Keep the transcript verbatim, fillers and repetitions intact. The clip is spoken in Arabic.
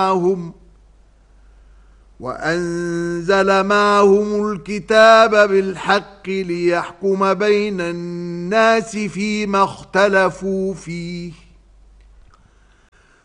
معهم وأنزل معهم الكتاب بالحق ليحكم بين الناس فيما اختلفوا فيه